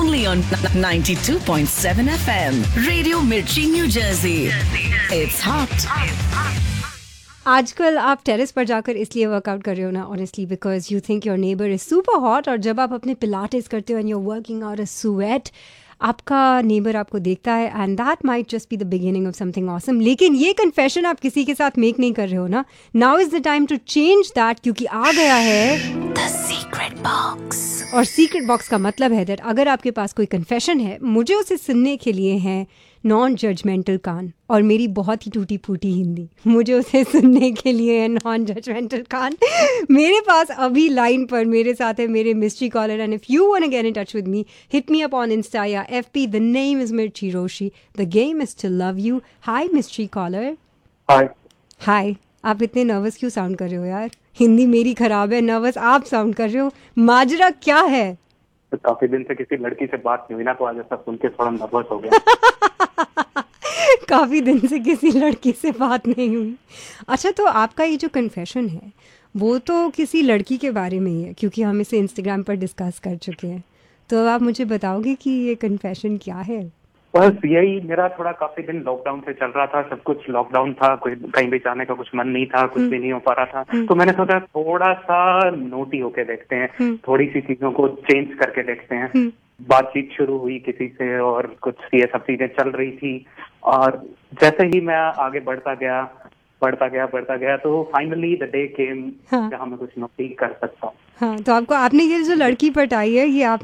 only on 92.7 FM. Radio Mirchi, New Jersey. It's hot. आजकल आप terrace पर जाकर इसलिए वर्कआउट कर रहे हो ना, honestly, because you think your neighbour is super hot. और जब आप अपने पिलाटेस करते हो and your working out a sweat, आपका नेबर आपको देखता है and that might just be the beginning of something awesome. लेकिन ये कन्फेशन आप किसी के साथ मेक नहीं कर रहे हो ना. Now is the time to change that, क्योंकि आ गया है The Secret Box. और सीक्रेट बॉक्स का मतलब है दैट अगर आपके पास कोई कन्फेशन है, मुझे उसे सुनने के लिए है नॉन जजमेंटल कान. और मेरी बहुत ही टूटी फूटी हिंदी, मुझे उसे सुनने के लिए है नॉन जजमेंटल कान. मेरे पास अभी लाइन पर मेरे साथ है मेरे mystery collar. And if you want to get in touch with me, hit me up on Insta या एफपी. द नेम इज मिर्ची रोशी. The game is to love you. Hi mystery collar. हाय. हाय. आप इतने nervous क्यों sound कर रहे हो यार? हिंदी मेरी खराब है, नर्वस आप साउंड कर रहे हो. माजरा क्या है? तो काफी दिन से किसी लड़की से बात नहीं हुई ना, तो आज ऐसा सुन के थोड़ा नर्वस हो गया. काफी दिन से किसी लड़की से बात नहीं हुई. अच्छा, तो आपका ये जो कन्फेशन है वो तो किसी लड़की के बारे में ही है, क्योंकि हम इसे इंस्टाग्राम पर डिस्कस कर चुके हैं. तो आप मुझे बताओगे कि ये कन्फेशन क्या है? बस यही, मेरा थोड़ा काफी दिन लॉकडाउन से चल रहा था, सब कुछ लॉकडाउन था, कोई कहीं भी जाने का कुछ मन नहीं था, कुछ भी नहीं हो पा रहा था. तो मैंने सोचा थोड़ा सा नोटी होके देखते हैं, थोड़ी सी चीजों को चेंज करके देखते हैं. बातचीत शुरू हुई किसी से और कुछ ये सब चीजें चल रही थी. और जैसे ही मैं आगे बढ़ता गया तो फाइनली द डे केम जहाँ मैं कुछ नौकरी कर सकता हूँ. हाँ, तो आपको आपने ये जो लड़की पटाई है, ये आप